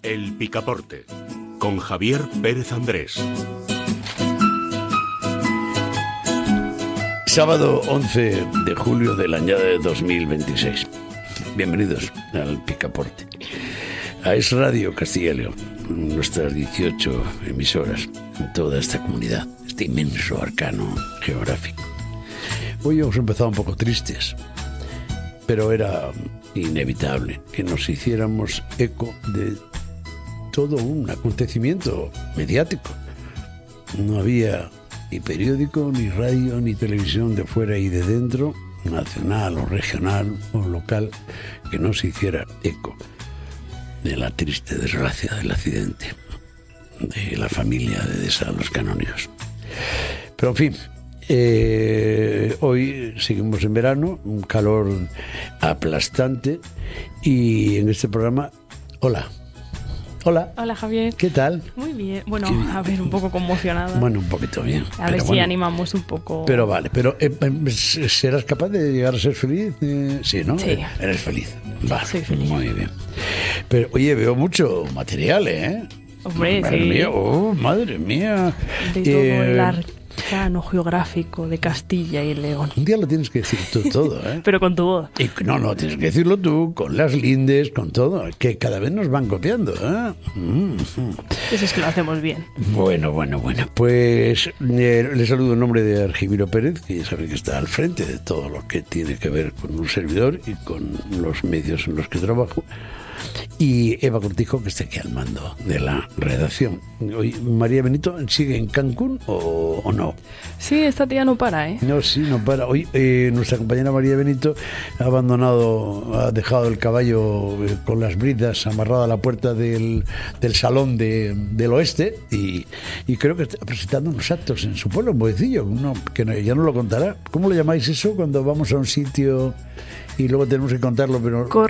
El Picaporte, con Javier Pérez Andrés. Sábado 11 de julio del año de 2026. Bienvenidos al Picaporte. A Es Radio Castilla y León, nuestras 18 emisoras en toda esta comunidad, este inmenso arcano geográfico. Hoy hemos empezado un poco tristes, pero era inevitable que nos hiciéramos eco de todo un acontecimiento mediático. No había ni periódico, ni radio, ni televisión de fuera y de dentro, nacional o regional o local, que no se hiciera eco de la triste desgracia del accidente de la familia de Deza, los canónigos. Pero en fin, hoy seguimos en verano, un calor aplastante, y en este programa, hola, Hola, Javier. ¿qué tal? Muy bien. Bueno, a ver, un poco conmocionada. Bueno, un poquito bien. A ver si animamos un poco. Pero vale, pero ¿serás capaz de llegar a ser feliz? Sí, ¿no? Sí. Eres feliz. Vale, soy feliz. Muy bien. Pero, oye, veo mucho material, ¿eh? Hombre, madre sí. Mía, madre mía. De todo el arcano geográfico de Castilla y León. Un día lo tienes que decir tú todo, ¿eh? Pero con tu voz. Y no, tienes que decirlo tú, con las lindes, con todo, que cada vez nos van copiando, ¿eh? Eso es que lo hacemos bien. Bueno. Pues le saludo en nombre de Argimiro Pérez, que ya sabe que está al frente de todo lo que tiene que ver con un servidor y con los medios en los que trabajo. Y Eva Cortijo, que está aquí al mando de la redacción. Hoy, María Benito, ¿sigue en Cancún o no? Sí, esta tía no para, ¿eh? No, sí, no para. Hoy nuestra compañera María Benito ha dejado el caballo con las bridas amarrado a la puerta del salón del oeste y creo que está presentando unos actos en su pueblo, en Boecillo, que ya no lo contará. ¿Cómo lo llamáis eso cuando vamos a un sitio y luego tenemos que contarlo, pero